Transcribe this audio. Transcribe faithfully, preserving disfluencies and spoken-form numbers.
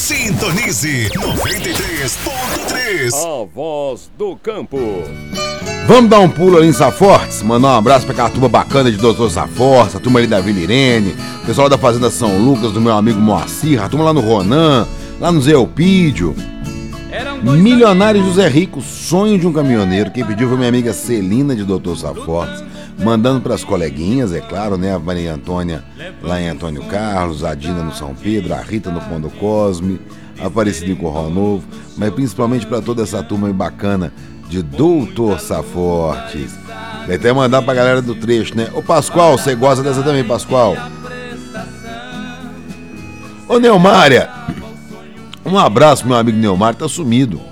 Sintonize noventa e três ponto três. A voz do campo. Vamos dar um pulo ali em Safortes, mandar um abraço pra aquela turma bacana de doutor Safortes, a turma ali da Vila Irene, o pessoal da Fazenda São Lucas, do meu amigo Moacir, a turma lá no Ronan, lá no Zé Elpídio. Milionário José Rico, sonho de um caminhoneiro. Quem pediu foi minha amiga Celina de doutor Safortes, mandando pras coleguinhas, é claro, né? A Maria Antônia lá em Antônio Carlos, a Dina no São Pedro, a Rita no Pão do Cosme, a Aparecida em Corral Novo, mas principalmente pra toda essa turma aí bacana de doutor Safortes. Vai até mandar pra galera do trecho, né? Ô Pascoal, você gosta dessa também, Pascoal? Ô Neumária, um abraço, meu amigo Neumário, tá sumido.